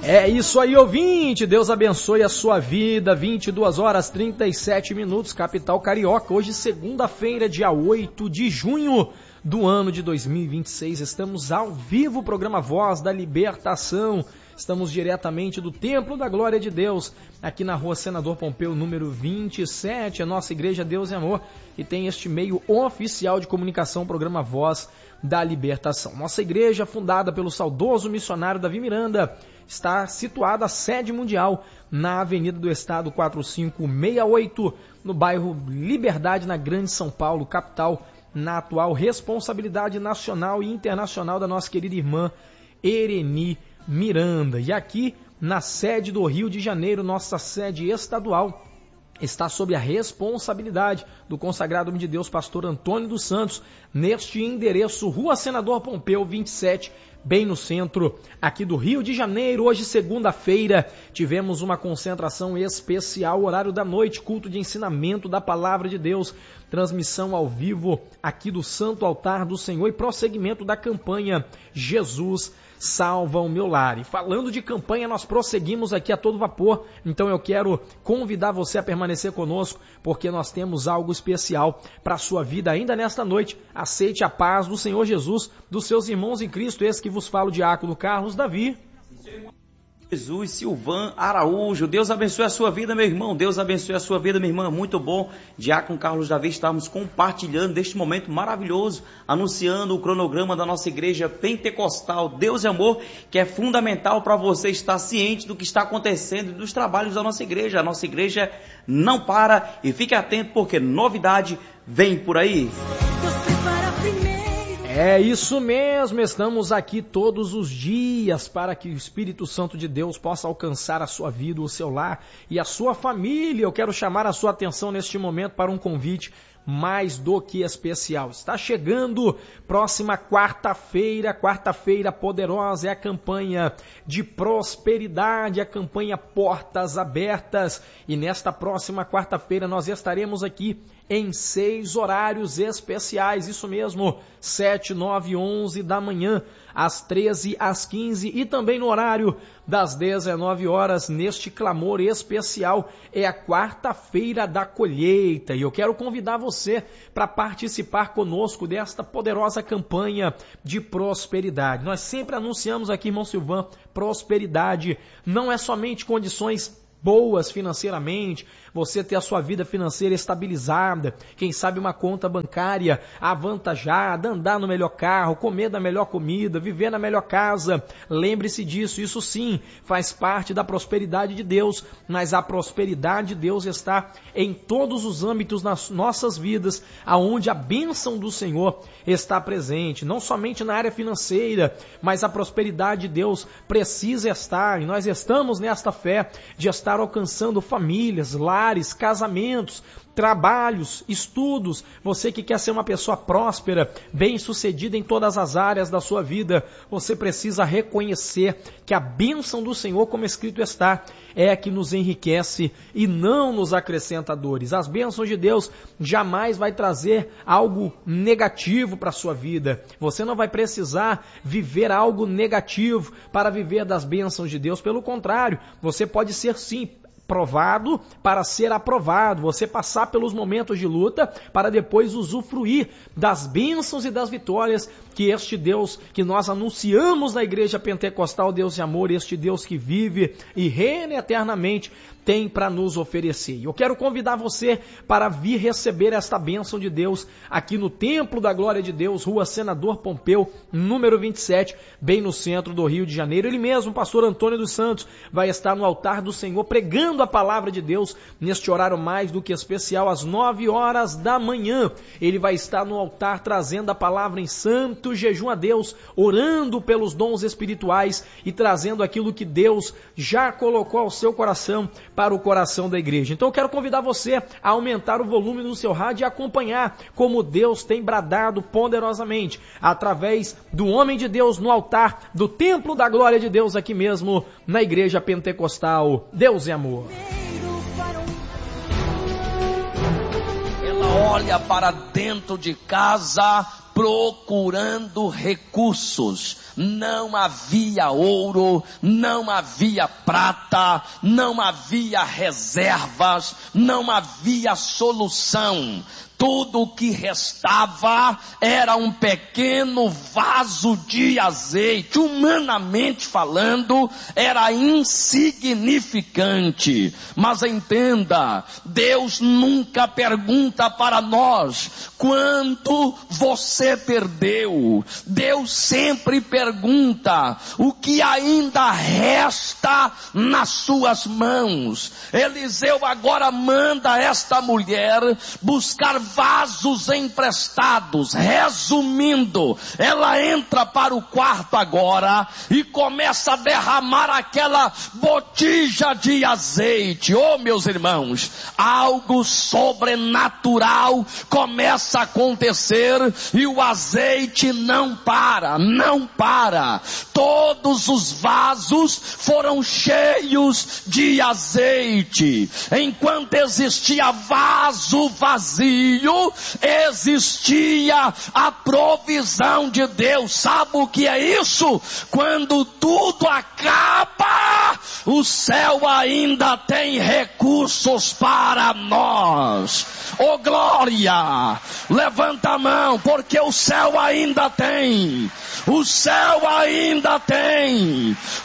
É isso aí, ouvinte, Deus abençoe a sua vida, 22 horas 37 minutos, capital carioca, hoje segunda-feira, dia 8 de junho do ano de 2026, estamos ao vivo, programa Voz da Libertação, estamos diretamente do Templo da Glória de Deus, aqui na rua Senador Pompeu, número 27, a nossa igreja Deus e Amor, que tem este meio oficial de comunicação, programa Voz da Libertação. Nossa igreja, fundada pelo saudoso missionário Davi Miranda, está situada a sede mundial na Avenida do Estado 4568, no bairro Liberdade, na Grande São Paulo, capital, na atual responsabilidade nacional e internacional da nossa querida irmã Ereni Miranda. E aqui na sede do Rio de Janeiro, nossa sede estadual, está sob a responsabilidade do consagrado homem de Deus, pastor Antônio dos Santos, neste endereço, Rua Senador Pompeu 27, bem no centro aqui do Rio de Janeiro. Hoje, segunda-feira, tivemos uma concentração especial, horário da noite, culto de ensinamento da Palavra de Deus, transmissão ao vivo aqui do Santo Altar do Senhor e prosseguimento da campanha Jesus Salva o Meu Lar. E falando de campanha, nós prosseguimos aqui a todo vapor, então eu quero convidar você a permanecer conosco, porque nós temos algo especial para a sua vida ainda nesta noite. Aceite a paz do Senhor Jesus, dos seus irmãos em Cristo, esse que vos fala o diácono Carlos Davi. Jesus Silvan Araújo, Deus abençoe a sua vida, meu irmão, Deus abençoe a sua vida, minha irmã, muito bom, diácono Carlos Davi, estamos compartilhando deste momento maravilhoso, anunciando o cronograma da nossa igreja pentecostal, Deus e Amor, que é fundamental para você estar ciente do que está acontecendo e dos trabalhos da nossa igreja. A nossa igreja não para, e fique atento porque novidade vem por aí. É isso mesmo, estamos aqui todos os dias para que o Espírito Santo de Deus possa alcançar a sua vida, o seu lar e a sua família. Eu quero chamar a sua atenção neste momento para um convite mais do que especial. Está chegando próxima quarta-feira poderosa, é a campanha de prosperidade, a campanha Portas Abertas. E nesta próxima quarta-feira nós estaremos aqui em 6 horários especiais, isso mesmo, 7, 9 e 11 da manhã, às 13, às 15 e também no horário das 19 horas, neste clamor especial, é a quarta-feira da colheita. E eu quero convidar você para participar conosco desta poderosa campanha de prosperidade. Nós sempre anunciamos aqui, irmão Silvan, prosperidade não é somente condições boas financeiramente, você ter a sua vida financeira estabilizada, quem sabe uma conta bancária avantajada, andar no melhor carro, comer da melhor comida, viver na melhor casa. Lembre-se disso, isso sim faz parte da prosperidade de Deus, mas a prosperidade de Deus está em todos os âmbitos das nossas vidas, aonde a bênção do Senhor está presente, não somente na área financeira, mas a prosperidade de Deus precisa estar, e nós estamos nesta fé de estar alcançando famílias, lares, casamentos, trabalhos, estudos. Você que quer ser uma pessoa próspera, bem-sucedida em todas as áreas da sua vida, você precisa reconhecer que a bênção do Senhor, como escrito está, é a que nos enriquece e não nos acrescenta dores. As bênçãos de Deus jamais vai trazer algo negativo para a sua vida. Você não vai precisar viver algo negativo para viver das bênçãos de Deus. Pelo contrário, você pode ser sim provado para ser aprovado, você passar pelos momentos de luta para depois usufruir das bênçãos e das vitórias que este Deus que nós anunciamos na igreja pentecostal, Deus de Amor, este Deus que vive e reina eternamente, tem para nos oferecer. E eu quero convidar você para vir receber esta bênção de Deus aqui no Templo da Glória de Deus, Rua Senador Pompeu, número 27, bem no centro do Rio de Janeiro. Ele mesmo, o pastor Antônio dos Santos, vai estar no altar do Senhor pregando a palavra de Deus neste horário mais do que especial, às 9 horas da manhã. Ele vai estar no altar trazendo a palavra em santo jejum a Deus, orando pelos dons espirituais e trazendo aquilo que Deus já colocou ao seu coração para o coração da igreja. Então eu quero convidar você a aumentar o volume do seu rádio e acompanhar como Deus tem bradado poderosamente através do homem de Deus no altar do Templo da Glória de Deus aqui mesmo na igreja pentecostal. Deus é amor. Ela olha para dentro de casa procurando recursos. Não havia ouro, não havia prata, não havia reservas, não havia solução. Tudo o que restava era um pequeno vaso de azeite. Humanamente falando, era insignificante. Mas entenda, Deus nunca pergunta para nós quanto você perdeu. Deus sempre pergunta o que ainda resta nas suas mãos. Eliseu agora manda esta mulher buscar vasos emprestados. Resumindo, ela entra para o quarto agora e começa a derramar aquela botija de azeite. Oh, meus irmãos, algo sobrenatural começa a acontecer e o azeite não para. Todos os vasos foram cheios de azeite. Enquanto existia vaso vazio, existia a provisão de Deus. Sabe o que é isso? Quando tudo acaba, o céu ainda tem recursos para nós. Oh glória! Levanta a mão, porque o céu ainda tem. O céu ainda tem.